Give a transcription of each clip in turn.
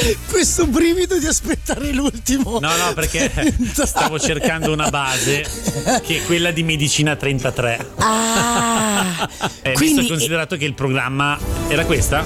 Questo brivido di aspettare l'ultimo. No, perché stavo cercando una base che è quella di Medicina 33. Quindi visto considerato che il programma era questa?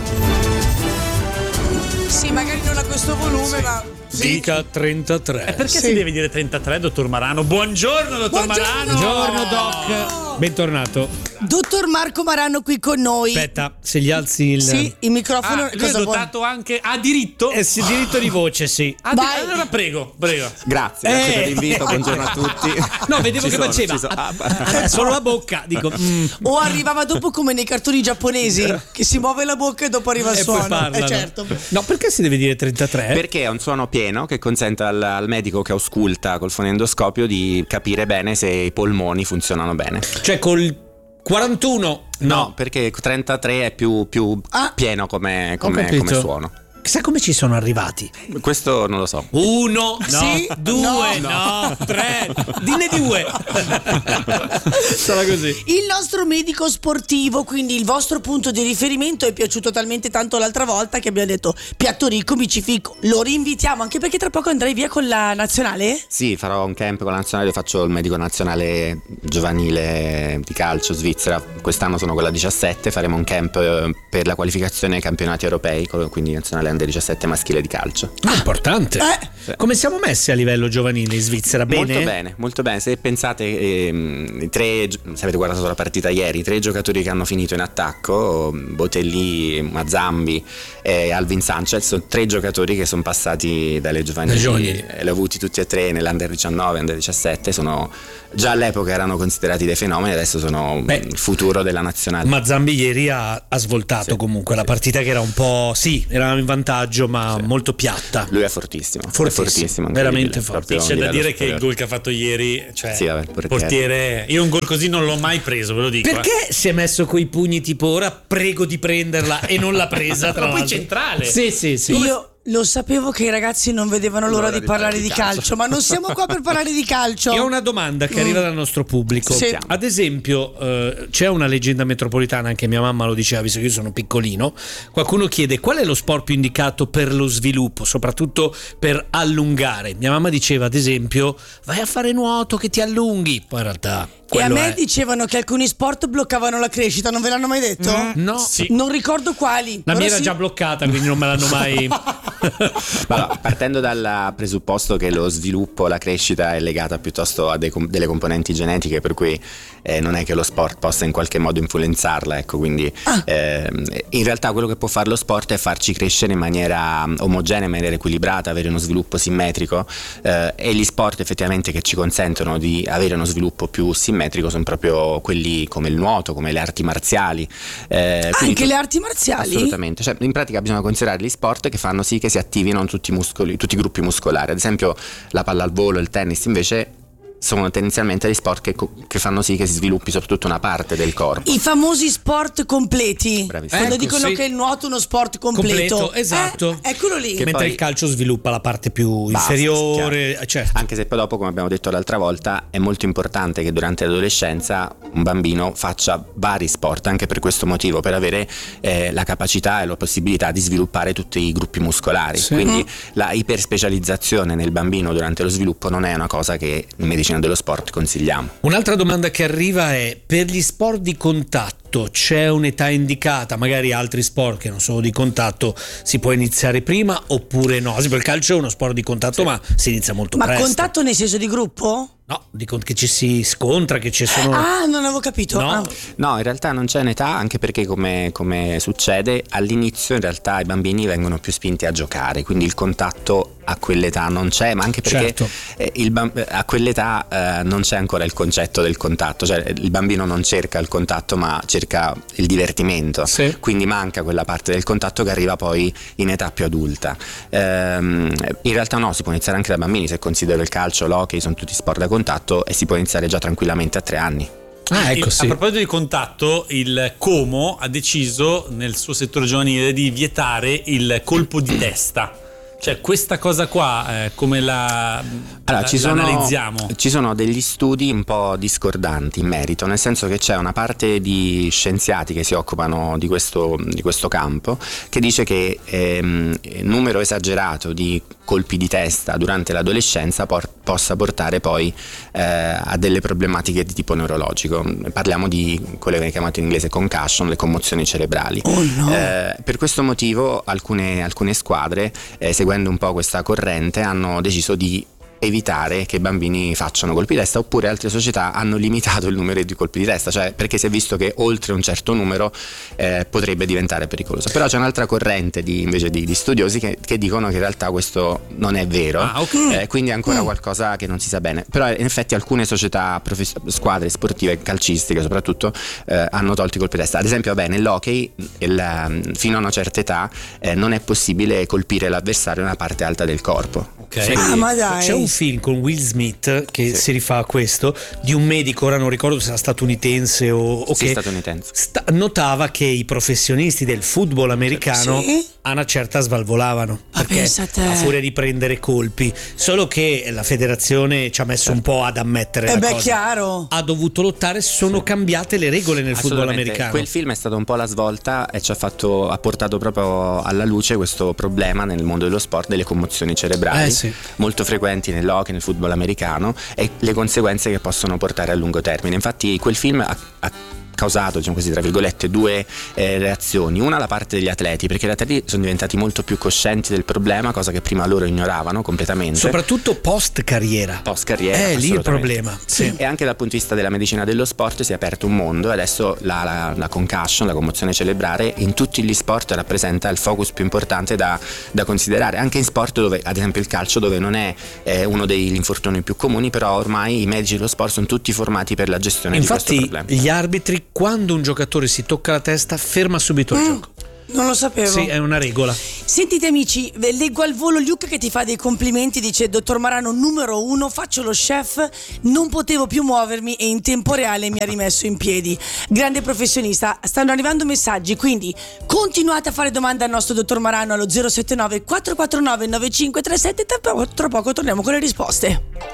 sì, magari non a questo volume, ma Dica 33. Perché si deve dire 33, dottor Marano? Buongiorno, dottor Marano. Buongiorno Doc, bentornato. Dottor Marco Marano qui con noi. Aspetta, se gli alzi il... Sì, il microfono Lui è dotato anche a diritto? sì, diritto di voce, sì. Allora prego. Grazie per l'invito, buongiorno a tutti. No, vedevo che faceva solo la bocca, dico. O arrivava dopo come nei cartoni giapponesi, che si muove la bocca e dopo arriva il E poi suono. parlano. Certo. No, perché si deve dire 33? Perché è un suono pieno che consente al medico che ausculta col fonendoscopio di capire bene se i polmoni funzionano bene. Cioè col 41? No, perché 33 è più pieno come capito. suono. Chissà come ci sono arrivati. Questo non lo so. 1, no, Sì, 2, no, 3. Dinne 2. Sarà così. Il nostro medico sportivo, quindi il vostro punto di riferimento, è piaciuto talmente tanto l'altra volta che abbiamo detto piatto ricco, bici fico. Lo rinvitiamo anche perché tra poco andrai via con la nazionale? Sì, farò un camp con la nazionale, faccio il medico nazionale giovanile di calcio Svizzera. Quest'anno sono con la 17, faremo un camp per la qualificazione ai campionati europei, quindi nazionale Under 17 maschile di calcio. Importante. Sì. Come siamo messi a livello giovanile in Svizzera? Bene? Molto bene. Se pensate, se avete guardato la partita ieri, i 3 giocatori che hanno finito in attacco, Botelli, Mazzambi e Alvin Sanchez, sono 3 giocatori che sono passati dalle giovanili. Li ho avuti tutti e 3 nell'Under 19 e Under 17. Già all'epoca erano considerati dei fenomeni, adesso sono il futuro della nazionale. Mazzambi ieri ha svoltato comunque la partita che era un po', eravamo in vantaggio ma molto piatta. Lui è fortissimo, veramente forte. C'è da dire che il gol che ha fatto ieri, cioè il portiere, io un gol così non l'ho mai preso, ve lo dico. Perché si è messo coi pugni tipo ora prego di prenderla e non l'ha presa tra Ma poi l'altro. centrale. Sì. Io lo sapevo che i ragazzi non vedevano l'ora di parlare di calcio, ma non siamo qua per parlare di calcio. Io ho una domanda che arriva dal nostro pubblico. Sì. Ad esempio, c'è una leggenda metropolitana, anche mia mamma lo diceva, visto che io sono piccolino. Qualcuno chiede qual è lo sport più indicato per lo sviluppo, soprattutto per allungare. Mia mamma diceva, ad esempio, vai a fare nuoto che ti allunghi. Poi in realtà E a me dicevano che alcuni sport bloccavano la crescita, non ve l'hanno mai detto? No. Sì. Non ricordo quali. La Ora mia era sì. già bloccata, quindi non me l'hanno mai. Ma partendo dal presupposto che lo sviluppo, la crescita è legata piuttosto a delle componenti genetiche, per cui non è che lo sport possa in qualche modo influenzarla, ecco, quindi in realtà quello che può fare lo sport è farci crescere in maniera omogenea, in maniera equilibrata, avere uno sviluppo simmetrico, e gli sport effettivamente che ci consentono di avere uno sviluppo più simmetrico sono proprio quelli come il nuoto, come le arti marziali. Anche le arti marziali? Assolutamente, cioè in pratica bisogna considerare gli sport che fanno sì che si attivino tutti i gruppi muscolari. Ad esempio la pallavolo, il tennis invece sono tendenzialmente degli sport che fanno sì che si sviluppi soprattutto una parte del corpo. I famosi sport completi. Bravissimo. Quando Ecco, dicono sì. che il nuoto è uno sport completo. Esatto. Eccolo lì. Che Mentre poi- il calcio sviluppa la parte più Basta, inferiore, chiaro. certo. Anche se poi dopo, come abbiamo detto l'altra volta, è molto importante che durante l'adolescenza un bambino faccia vari sport, anche per questo motivo, per avere la capacità e la possibilità di sviluppare tutti i gruppi muscolari. Sì. Quindi la iperspecializzazione nel bambino durante lo sviluppo non è una cosa che in medicina dello sport consigliamo. Un'altra domanda che arriva è: per gli sport di contatto c'è un'età indicata? Magari altri sport che non sono di contatto si può iniziare prima oppure no? Ad esempio il calcio è uno sport di contatto, ma si inizia molto Ma presto. contatto nel senso di gruppo? No, dico che ci si scontra, che ci sono. Ah, non avevo capito. No. Ah. No, in realtà non c'è un'età, anche perché come succede all'inizio in realtà i bambini vengono più spinti a giocare, quindi il contatto a quell'età non c'è, ma anche perché Certo. a quell'età non c'è ancora il concetto del contatto, cioè il bambino non cerca il contatto ma cerca il divertimento, Sì. quindi manca quella parte del contatto che arriva poi in età più adulta. In realtà no, si può iniziare anche da bambini, se considero il calcio, l'hockey, sono tutti sport da contatto e si può iniziare già tranquillamente a 3 anni. Ah, ecco, sì. A proposito di contatto, il Como ha deciso nel suo settore giovanile di vietare il colpo di testa. Cioè questa cosa qua come la analizziamo? Ci sono degli studi un po' discordanti in merito, nel senso che c'è una parte di scienziati che si occupano di questo campo che dice che numero esagerato di colpi di testa durante l'adolescenza possa portare poi a delle problematiche di tipo neurologico. Parliamo di quelle che chiamate in inglese concussion, le commozioni cerebrali. Oh no. Per questo motivo alcune squadre, seguendo un po' questa corrente, hanno deciso di evitare che i bambini facciano colpi di testa, oppure altre società hanno limitato il numero di colpi di testa, cioè perché si è visto che oltre un certo numero potrebbe diventare pericoloso. Però c'è un'altra corrente invece di studiosi che dicono che in realtà questo non è vero, quindi è ancora qualcosa che non si sa bene. Però in effetti alcune società, squadre sportive, calcistiche soprattutto, hanno tolto i colpi di testa. Ad esempio nell'hockey fino a una certa età non è possibile colpire l'avversario nella parte alta del corpo. Okay. Ma dai. C'è un film con Will Smith che si rifà a questo, di un medico, ora non ricordo se era statunitense o sì, che statunitense. Notava che i professionisti del football americano a una certa svalvolavano, perché a furia di prendere colpi, solo che la federazione ci ha messo un po' ad ammettere la cosa. Chiaro. Ha dovuto lottare, sono cambiate le regole nel football americano. Quel film è stato un po' la svolta e ha portato proprio alla luce questo problema nel mondo dello sport delle commozioni cerebrali, molto frequenti nell'hockey, nel football americano, e le conseguenze che possono portare a lungo termine. Infatti quel film ha causato, diciamo così, tra virgolette, due reazioni. Una, la parte degli atleti, perché gli atleti sono diventati molto più coscienti del problema, cosa che prima loro ignoravano completamente. Soprattutto post carriera. È lì il problema. Sì. E anche dal punto di vista della medicina dello sport si è aperto un mondo, e adesso la concussion, la commozione cerebrale, in tutti gli sport rappresenta il focus più importante da considerare, anche in sport dove, ad esempio il calcio, dove non è uno degli infortuni più comuni, però ormai i medici dello sport sono tutti formati per la gestione di questo problema. Infatti gli arbitri, quando un giocatore si tocca la testa, ferma subito il gioco. Non lo sapevo. Sì, è una regola. Sentite amici, leggo al volo Luca che ti fa dei complimenti, dice: dottor Marano numero 1, faccio lo chef, non potevo più muovermi e in tempo reale mi ha rimesso in piedi. Grande professionista. Stanno arrivando messaggi, quindi continuate a fare domande al nostro dottor Marano allo 079 449 9537. Tra poco torniamo con le risposte.